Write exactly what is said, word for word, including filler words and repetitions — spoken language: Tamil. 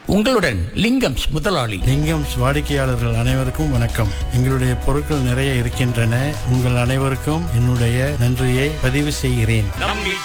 உங்களுடன் லிங்கம்ஸ் முதலாளி. லிங்கம்ஸ் வாடிக்கையாளர்கள் அனைவருக்கும் வணக்கம். எங்களுடைய பொருட்கள் நிறைய இருக்கின்றன. உங்கள் அனைவருக்கும் என்னுடைய நன்றியை பதிவு செய்கிறேன்.